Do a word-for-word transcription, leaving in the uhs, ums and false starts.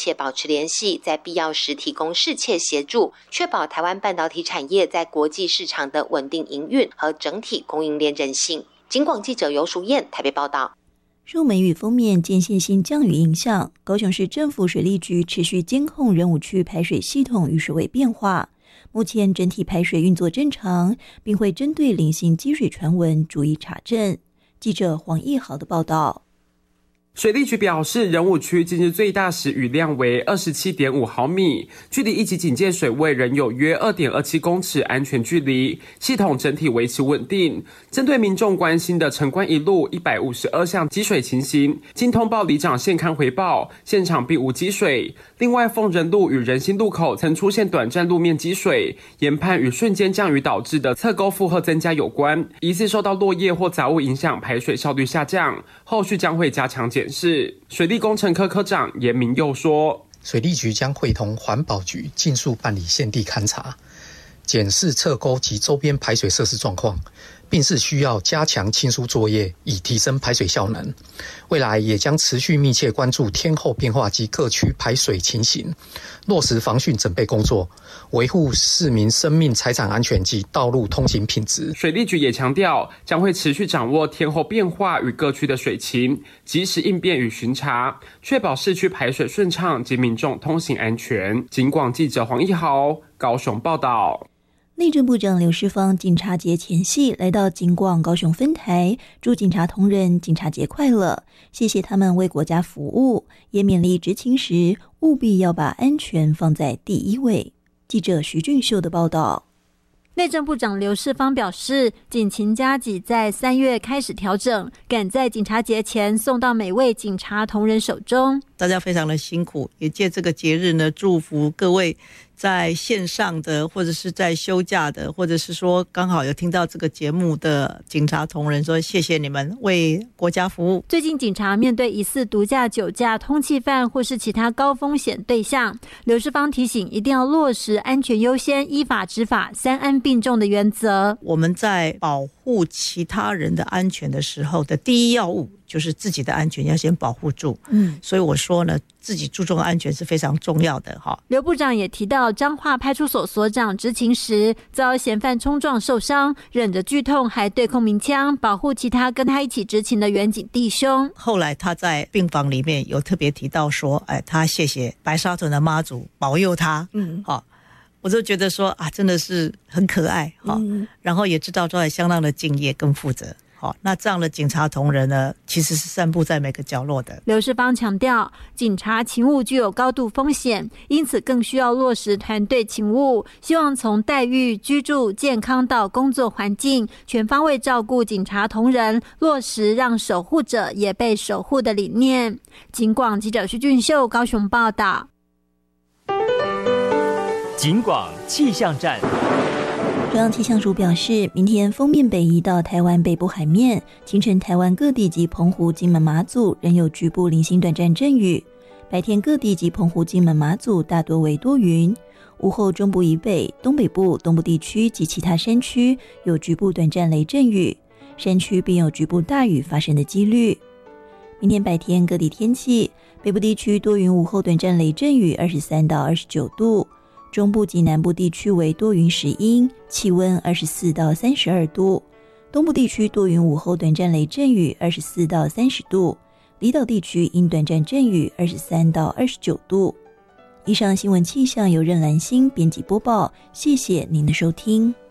切保持联系，在必要时提供适切协助，确保台湾半导体产业在国际市场的稳定营运和整体供应链韧性。警广记者游淑燕台北报道。 受梅雨锋面间歇性降雨影响，高雄市政府水利局持续监控仁武区排水系统与水位变化，目前整体排水运作正常，并会针对零星积水传闻逐一查证。记者黄义豪的报道。 水利局表示，仁武区今日最大时雨量为 二十七点五毫米，距离一级警戒水位仍有约 二点二七公尺安全距离，系统整体维持稳定。针对民众关心的城关一路一百五十二项积水情形，经通报里长现勘回报，现场并无积水。另外，凤仁路与仁心路口曾出现短暂路面积水，研判与瞬间降雨导致的侧沟负荷增加有关，疑似受到落叶或杂物影响，排水效率下降，后续将会加强检视。水利工程科科长严明佑说， 水利局将会同环保局尽速办理现地勘查，检视侧沟及周边排水设施状况，并是需要加强清疏作业，以提升排水效能。未来也将持续密切关注天候变化及各区排水情形，落实防汛准备工作，维护市民生命财产安全及道路通行品质。 水利局也强调，将会持续掌握天候变化与各区的水情，及时应变与巡查，确保市区排水顺畅及民众通行安全。警广记者黄义豪高雄报道。 内政部长刘世芳警察节前夕来到警广高雄分台，祝警察同仁警察节快乐，谢谢他们为国家服务，也勉励执勤时务必要把安全放在第一位。记者徐俊秀的报道。 内政部长刘世芳表示，警勤加给在三月开始调整，赶在警察节前送到每位警察同仁手中。 大家非常的辛苦，也借这个节日呢，祝福各位在线上的，或者是在休假的，或者是说刚好有听到这个节目的警察同仁，说谢谢你们为国家服务。 最近警察面对疑似毒驾、酒驾、通缉犯或是其他高风险对象，刘世芳提醒一定要落实安全优先、依法执法、三安并重的原则。 我们在保护其他人的安全的时候的第一要务就是自己的安全要先保护住。嗯，所以我说呢，自己注重安全是非常重要的哈。 刘部长也提到，彰化派出所所长执勤时遭嫌犯冲撞受伤，忍着剧痛还对空鸣枪，保护其他跟他一起执勤的远警弟兄。 后来他在病房里面有特别提到说，哎，他谢谢白沙屯的妈祖保佑他。嗯，好。我就觉得说啊，真的是很可爱哈、嗯，然后也知道说还相当的敬业跟负责。好，那这样的警察同仁呢，其实是散布在每个角落的。 刘世芳强调，警察勤务具有高度风险，因此更需要落实团队勤务，希望从待遇、居住、健康到工作环境，全方位照顾警察同仁，落实让守护者也被守护的理念。警广记者徐俊秀高雄报道。 警广气象站。 中央气象署表示，明天锋面北移到台湾北部海面，清晨台湾各地及澎湖、金门、马祖仍有局部零星短暂阵雨，白天各地及澎湖、金门、马祖大多为多云，午后中部以北、东北部、东部地区及其他山区有局部短暂雷阵雨，山区并有局部大雨发生的几率。明天白天各地天气，北部地区多云，午后短暂雷阵雨，二十三到二十九度。中部及南部地区为多云时阴，气温二十四到三十二度；东部地区多云，午后短暂雷阵雨，二十四到三十度；离岛地区因短暂阵雨，二十三到二十九度。以上新闻气象由任兰心编辑播报，谢谢您的收听。